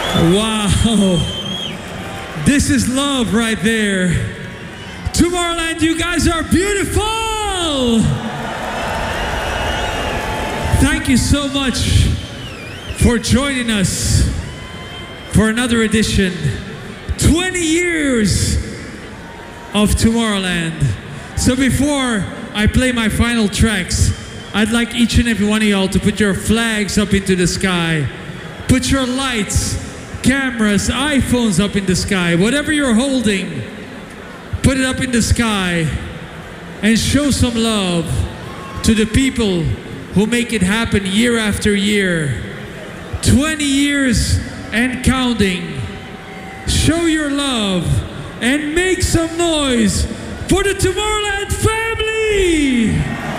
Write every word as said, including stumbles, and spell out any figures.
Wow. This is love right there. Tomorrowland, you guys are beautiful. Thank you so much for joining us for another edition. twenty years of Tomorrowland. So before I play my final tracks, I'd like each and every one of y'all to put your flags up into the sky. Put your lights, cameras, iPhones up in the sky. Whatever you're holding, put it up in the sky and show some love to the people who make it happen year after year. twenty years and counting. Show your love and make some noise for the Tomorrowland family!